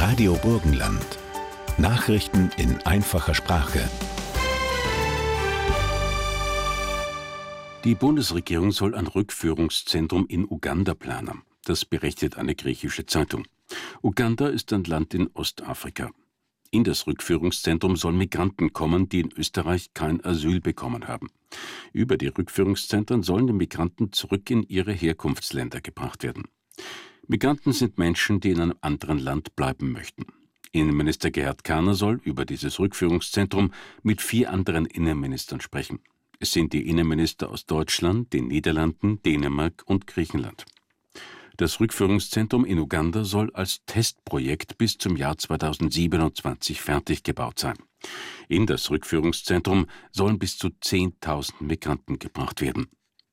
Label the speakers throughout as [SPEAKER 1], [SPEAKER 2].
[SPEAKER 1] Radio Burgenland. Nachrichten in einfacher Sprache.
[SPEAKER 2] Die Bundesregierung soll ein Rückführungszentrum in Uganda planen. Das berichtet eine griechische Zeitung. Uganda ist ein Land in Ostafrika. In das Rückführungszentrum sollen Migranten kommen, die in Österreich kein Asyl bekommen haben. Über die Rückführungszentren sollen die Migranten zurück in ihre Herkunftsländer gebracht werden. Migranten sind Menschen, die in einem anderen Land bleiben möchten. Innenminister Gerhard Karner soll über dieses Rückführungszentrum mit 4 anderen Innenministern sprechen. Es sind die Innenminister aus Deutschland, den Niederlanden, Dänemark und Griechenland. Das Rückführungszentrum in Uganda soll als Testprojekt bis zum Jahr 2027 fertig gebaut sein. In das Rückführungszentrum sollen bis zu 10.000 Migranten gebracht werden.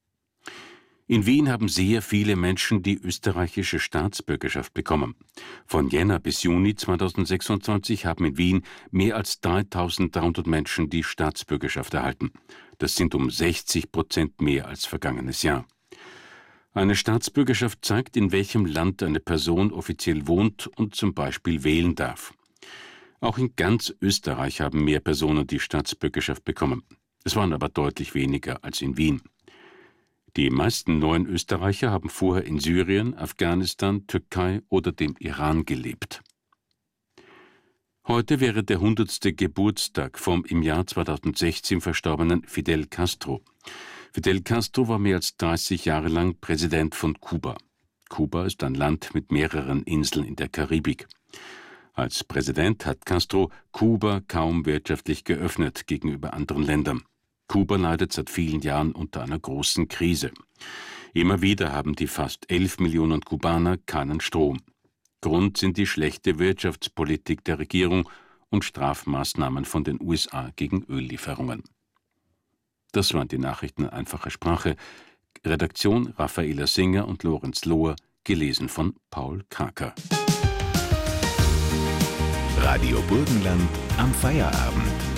[SPEAKER 2] In Wien haben sehr viele Menschen die österreichische Staatsbürgerschaft bekommen. Von Jänner bis Juni 2026 haben in Wien mehr als 3.300 Menschen die Staatsbürgerschaft erhalten. Das sind um 60% mehr als vergangenes Jahr. Eine Staatsbürgerschaft zeigt, in welchem Land eine Person offiziell wohnt und zum Beispiel wählen darf. Auch in ganz Österreich haben mehr Personen die Staatsbürgerschaft bekommen. Es waren aber deutlich weniger als in Wien. Die meisten neuen Österreicher haben vorher in Syrien, Afghanistan, Türkei oder dem Iran gelebt. Heute wäre der 100. Geburtstag vom im Jahr 2016 verstorbenen Fidel Castro. Fidel Castro war mehr als 30 Jahre lang Präsident von Kuba. Kuba ist ein Land mit mehreren Inseln in der Karibik. Als Präsident hat Castro Kuba kaum wirtschaftlich geöffnet gegenüber anderen Ländern. Kuba leidet seit vielen Jahren unter einer großen Krise. Immer wieder haben die fast 11 Millionen Kubaner keinen Strom. Grund sind die schlechte Wirtschaftspolitik der Regierung und Strafmaßnahmen von den USA gegen Öllieferungen. Das waren die Nachrichten in einfacher Sprache. Redaktion Raffaela Singer und Lorenz Lohr, gelesen von Paul Kraker.
[SPEAKER 1] Radio Burgenland am Feierabend.